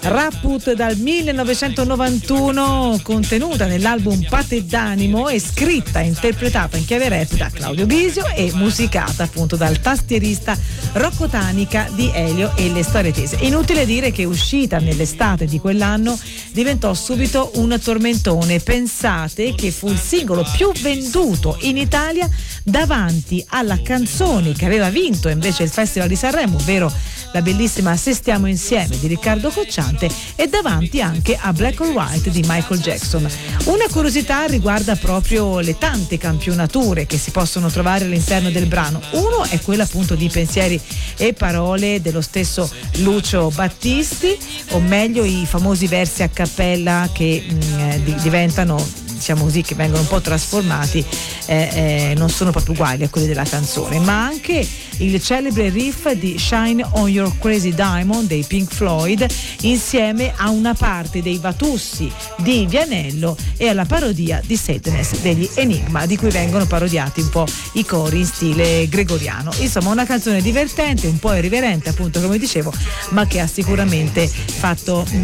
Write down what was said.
Rapput dal 1991, contenuta nell'album Pate d'animo e scritta e interpretata in chiave rap da Claudio Bisio e musicata appunto dal tastierista Rocco Tanica di Elio e le Storie Tese. Inutile dire che uscita nell'estate di quell'anno diventò subito un tormentone. Pensate che fu il singolo più venduto in Italia davanti alla canzone che aveva vinto invece il Festival di Sanremo, ovvero la bellissima Se stiamo insieme di Riccardo Cocciante, e davanti anche a Black or White di Michael Jackson. Una curiosità riguarda proprio le tante campionature che si possono trovare all'interno del brano. Uno è quella appunto di pensieri e parole dello stesso Lucio Battisti, o meglio i famosi versi a cappella che diventano, diciamo così, che vengono un po' trasformati, non sono proprio uguali a quelli della canzone, ma anche il celebre riff di Shine on Your Crazy Diamond dei Pink Floyd, insieme a una parte dei Vatussi di Vianello e alla parodia di Sadness degli Enigma, di cui vengono parodiati un po' i cori in stile gregoriano. Insomma, una canzone divertente, un po' irriverente appunto come dicevo, ma che ha sicuramente fatto